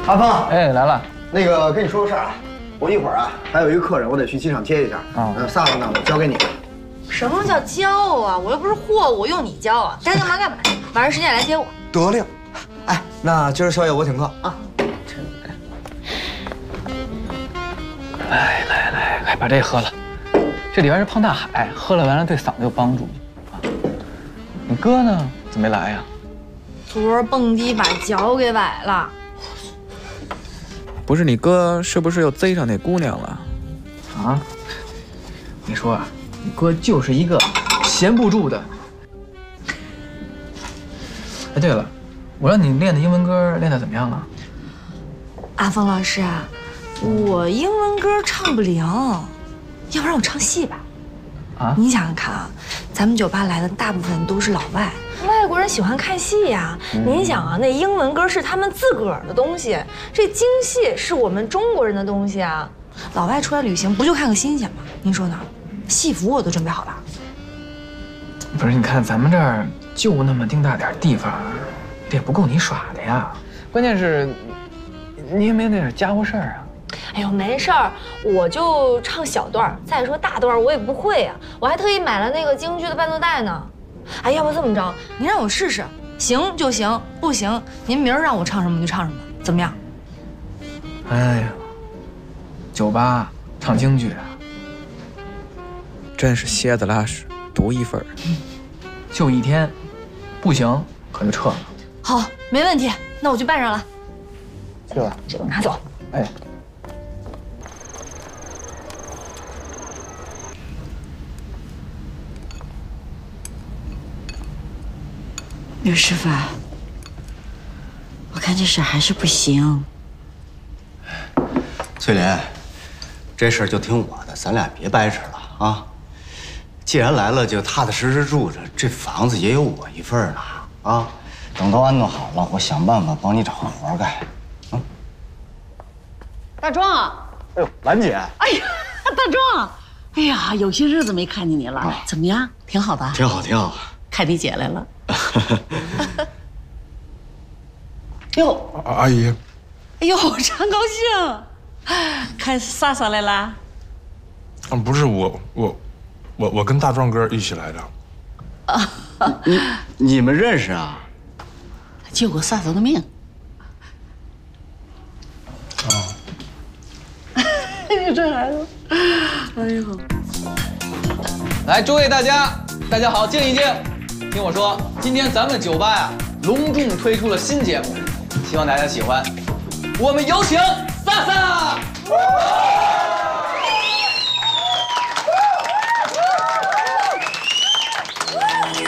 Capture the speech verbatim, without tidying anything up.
阿芳， 哎，来了。 那个跟你说个事儿啊，我一会儿啊还有一个客人，我得去机场接一下。啊，呃，萨子呢，我交给你。 什么叫交啊？我又不是货物，用你交啊？该干嘛干嘛，晚上十点来接我。 得令。哎，那今儿宵夜我请客啊。 来来来，快把这喝了，这里边是胖大海，喝了完了对嗓子有帮助啊。你哥呢？怎么没来呀？ 昨儿蹦迪把脚给崴了。 不是你哥是不是又贼上那姑娘了？ 啊？你说啊，你哥就是一个闲不住的。哎，对了，我让你练的英文歌练得怎么样了？ 阿峰老师啊，我英文歌唱不灵，要不然我唱戏吧？ 啊？ 你想想看啊，咱们酒吧来的大部分都是老外，外国人喜欢看戏呀。嗯、您想啊，那英文歌是他们自个儿的东西，这京戏是我们中国人的东西啊。老外出来旅行不就看个新鲜吗？您说呢？戏服我都准备好了。 不是，你看咱们这儿就那么丁大点地方，这也不够你耍的呀。关键是，你也没那点家伙事儿啊。 哎呦，没事儿，我就唱小段，再说大段我也不会啊。我还特意买了那个京剧的伴奏带呢。哎，要不这么着，您让我试试，行就行，不行您明儿让我唱什么就唱什么，怎么样？ 哎呀，酒吧唱京剧啊， 真是蝎子拉屎独一份儿。 嗯，就一天，不行可就撤了。 好，没问题，那我去办上了。 去吧， 这个拿走。 哎。 刘师傅，我看这事还是不行。 翠莲，这事儿就听我的，咱俩别掰扯了啊！既然来了，就踏踏实实住着，这房子也有我一份呢啊！等都安顿好了，我想办法帮你找个活干。嗯。 大壮， 哎呦，兰姐！ 哎呀，大壮，哎呀，有些日子没看见你了，啊、怎么样？挺好的。 挺好，挺好。 看你姐来了。哟， 阿姨， 哎呦，真高兴！看莎莎来了。 啊，不是我，我，我我跟大壮哥一起来的。 啊，你你们认识啊？ 救过莎莎的命。 哦。 你这孩子，哎呦！ 来，诸位大家，大家好，静一静。听我说，今天咱们酒吧呀，隆重推出了新节目，希望大家喜欢。我们有请萨萨。